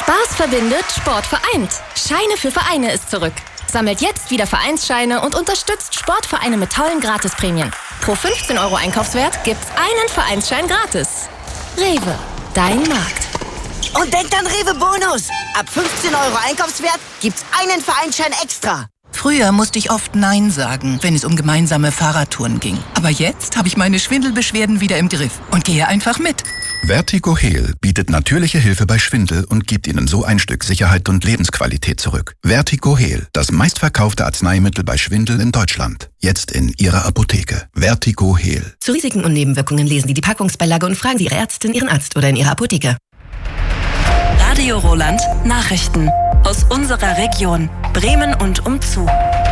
Spaß verbindet, Sport vereint. Scheine für Vereine ist zurück. Sammelt jetzt wieder Vereinsscheine und unterstützt Sportvereine mit tollen Gratisprämien. Pro 15 € Einkaufswert gibt's einen Vereinsschein gratis. Rewe, dein Markt. Und denkt an Rewe Bonus. Ab 15 € Einkaufswert gibt's einen Vereinsschein extra. Früher musste ich oft Nein sagen, wenn es um gemeinsame Fahrradtouren ging. Aber jetzt habe ich meine Schwindelbeschwerden wieder im Griff und gehe einfach mit. Vertigo Heal bietet natürliche Hilfe bei Schwindel und gibt Ihnen so ein Stück Sicherheit und Lebensqualität zurück. Vertigo Heal, das meistverkaufte Arzneimittel bei Schwindel in Deutschland. Jetzt in Ihrer Apotheke. Vertigo Heal. Zu Risiken und Nebenwirkungen lesen Sie die Packungsbeilage und fragen Sie Ihre Ärztin, Ihren Arzt oder in Ihrer Apotheke. Radio Roland Nachrichten aus unserer Region Bremen und umzu.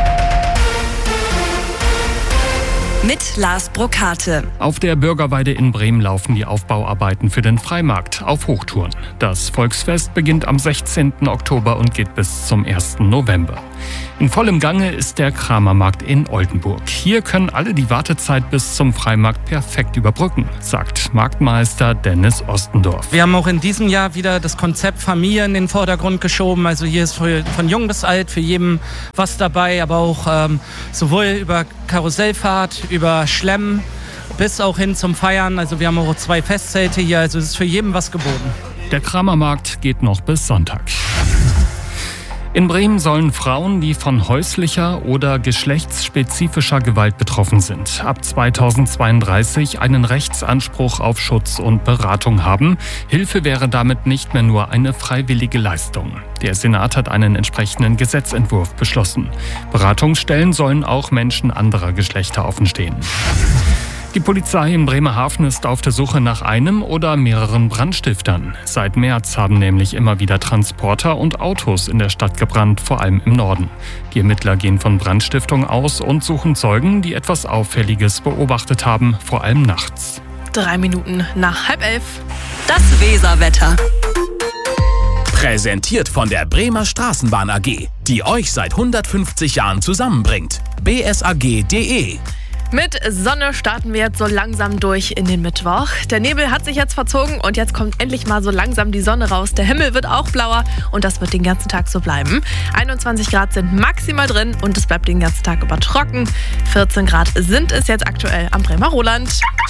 Mit Lars Brokate. Auf der Bürgerweide in Bremen laufen die Aufbauarbeiten für den Freimarkt auf Hochtouren. Das Volksfest beginnt am 16. Oktober und geht bis zum 1. November. In vollem Gange ist der Kramermarkt in Oldenburg. Hier können alle die Wartezeit bis zum Freimarkt perfekt überbrücken, sagt Marktmeister Dennis Ostendorf. Wir haben auch in diesem Jahr wieder das Konzept Familie in den Vordergrund geschoben. Also hier ist von jung bis alt für jeden was dabei, aber auch sowohl über Karussellfahrt, über Schlemmen bis auch hin zum Feiern. Also wir haben auch 2 Festzelte hier, also es ist für jeden was geboten. Der Kramermarkt geht noch bis Sonntag. In Bremen sollen Frauen, die von häuslicher oder geschlechtsspezifischer Gewalt betroffen sind, ab 2032 einen Rechtsanspruch auf Schutz und Beratung haben. Hilfe wäre damit nicht mehr nur eine freiwillige Leistung. Der Senat hat einen entsprechenden Gesetzentwurf beschlossen. Beratungsstellen sollen auch Menschen anderer Geschlechter offenstehen. Die Polizei in Bremerhaven ist auf der Suche nach einem oder mehreren Brandstiftern. Seit März haben nämlich immer wieder Transporter und Autos in der Stadt gebrannt, vor allem im Norden. Die Ermittler gehen von Brandstiftung aus und suchen Zeugen, die etwas Auffälliges beobachtet haben, vor allem nachts. 3 Minuten nach 10:30. Das Weserwetter. Präsentiert von der Bremer Straßenbahn AG, die euch seit 150 Jahren zusammenbringt. bsag.de. Mit Sonne starten wir jetzt so langsam durch in den Mittwoch. Der Nebel hat sich jetzt verzogen und jetzt kommt endlich mal so langsam die Sonne raus. Der Himmel wird auch blauer und das wird den ganzen Tag so bleiben. 21 Grad sind maximal drin und es bleibt den ganzen Tag über trocken. 14 Grad sind es jetzt aktuell am Bremer Roland.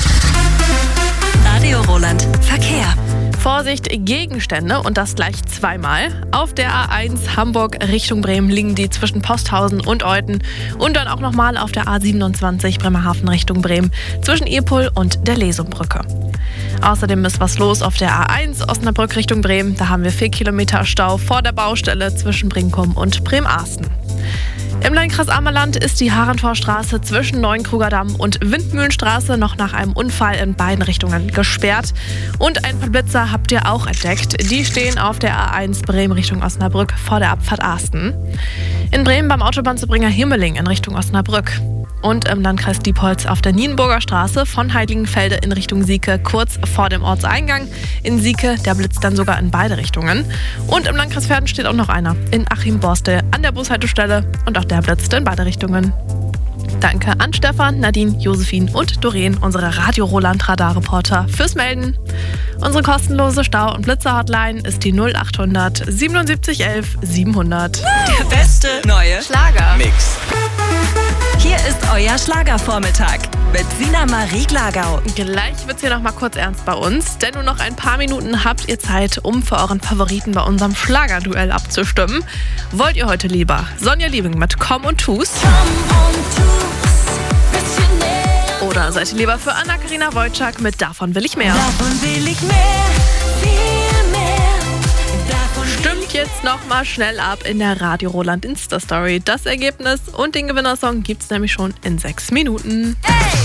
Radio Roland Verkehr. Vorsicht, Gegenstände und das gleich zweimal. Auf der A1 Hamburg Richtung Bremen liegen die zwischen Posthausen und Euthen und dann auch nochmal auf der A27 Bremerhaven Richtung Bremen zwischen Epul und der Lesumbrücke. Außerdem ist was los auf der A1 Osnabrück Richtung Bremen. Da haben wir 4 Kilometer Stau vor der Baustelle zwischen Brinkum und Bremerhaven. Im Landkreis Ammerland ist die Harentorstraße zwischen Neuenkruger-Damm und Windmühlenstraße noch nach einem Unfall in beiden Richtungen gesperrt. Und ein paar Blitzer habt ihr auch entdeckt. Die stehen auf der A1 Bremen Richtung Osnabrück vor der Abfahrt Asten. In Bremen beim Autobahnzubringer Himmeling in Richtung Osnabrück. Und im Landkreis Diepholz auf der Nienburger Straße von Heiligenfelde in Richtung Sieke kurz vor dem Ortseingang. In Sieke, der blitzt dann sogar in beide Richtungen. Und im Landkreis Verden steht auch noch einer in Achim-Borstel an der Bushaltestelle und auch der blitzt in beide Richtungen. Danke an Stefan, Nadine, Josephine und Doreen, unsere Radio Roland Radarreporter, fürs Melden. Unsere kostenlose Stau- und Blitzer-Hotline ist die 0800 77 11 700. Der beste neue Mix. Hier ist euer Schlagervormittag mit Sina Marie Glagau. Gleich wird's hier noch mal kurz ernst bei uns, denn nur noch ein paar Minuten habt ihr Zeit, um für euren Favoriten bei unserem Schlagerduell abzustimmen. Wollt ihr heute lieber Sonja Liebing mit Komm und Tu's? Oder seid ihr lieber für Anna-Karina Wojcik mit Davon will ich mehr? Davon will ich mehr, viel mehr. Stimmt jetzt noch mal schnell ab in der Radio Roland Insta-Story. Das Ergebnis und den Gewinnersong gibt's nämlich schon in 6 Minuten.